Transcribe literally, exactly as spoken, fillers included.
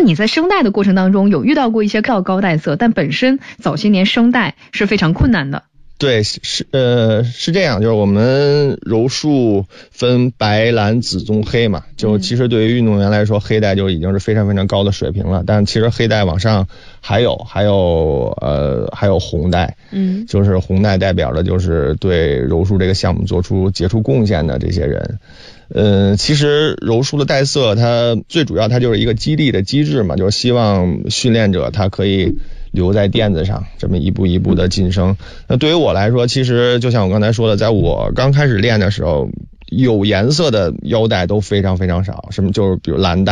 你在升带的过程当中有遇到过一些高高带色，但本身早些年升带是非常困难的。 对，是呃是这样，就是我们柔术分白蓝紫棕黑嘛，就其实对于运动员来说，黑带就已经是非常非常高的水平了，但其实黑带往上还有还有呃还有红带，嗯，就是红带代表的就是对柔术这个项目做出杰出贡献的这些人。呃，其实柔术的带色它最主要它就是一个激励的机制嘛，就是希望训练者他可以留在垫子上，这么一步一步的晋升。那对于我来说，其实就像我刚才说的，在我刚开始练的时候，有颜色的腰带都非常非常少，什么就是比如蓝带